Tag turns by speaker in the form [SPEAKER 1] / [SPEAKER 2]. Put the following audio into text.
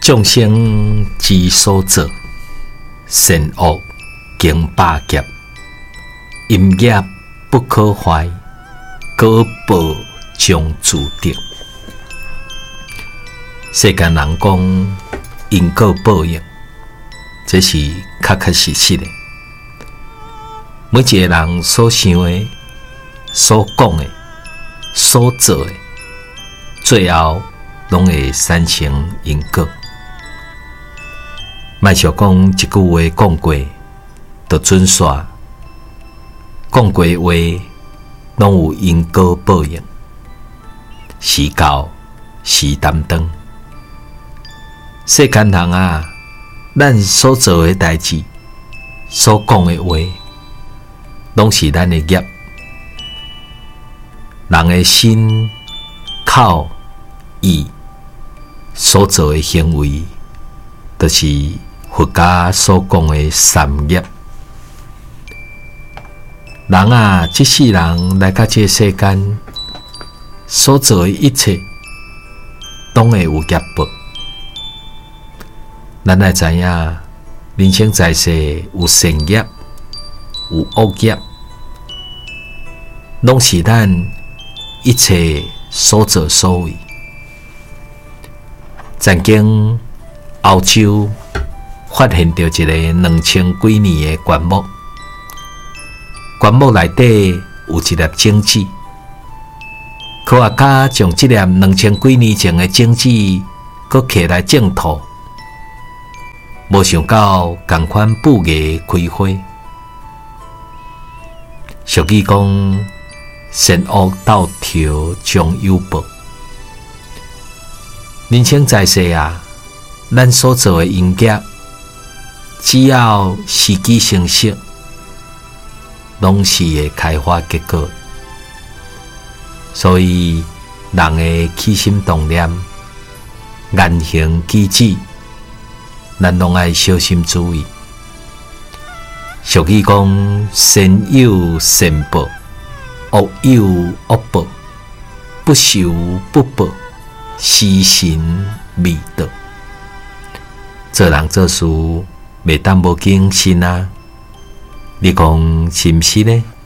[SPEAKER 1] 众生之所造，善恶经百劫，因业不可坏，果报将注定。世间人讲因果报应，这是确确实实的。每一个人所想的、所讲的、所做的，最后拢会产生因果。莫想讲一句话讲过就准煞，讲过的话拢有因果报应，时到时担当。世间人啊，咱所做的代志、所讲的话，拢是咱的业。人的心、口、意所做的行为，就是佛家所讲的三业。人啊，这世人来到这个世间，所做的一切，拢会有业报。咱来知影，人生在世有善业，有恶业，拢是咱一切所作所为。曾经欧洲发现到一个2000几年的棺木，棺木内底有一粒种子，科学家将这粒2000几年前的种子，搁摕来种土，无想到同款不叶开花。俗语讲，善恶斗条将有报。人生在世啊，咱所做的因业，只要时机成熟，拢是会开花结果。所以，人的起心动念、言行举止，咱拢爱小心注意。俗语讲，善有善报，恶有恶报，不修不报，时辰未到。做人做事，袂当无谨慎啊！你讲是毋是呢？